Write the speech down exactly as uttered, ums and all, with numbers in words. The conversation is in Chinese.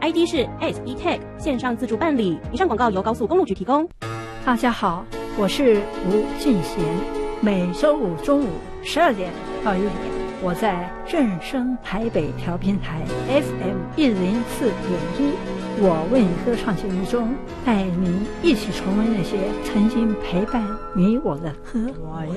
I D 是 S B Tech 线上自助办理。以上广告由高速公路局提供。 大家好，我是吴俊贤，每周五中午十二点到一点，我在正声台北调频台 F M 一零四点一，我为你歌唱节目中，带您一起重温那些曾经陪伴你我的歌。我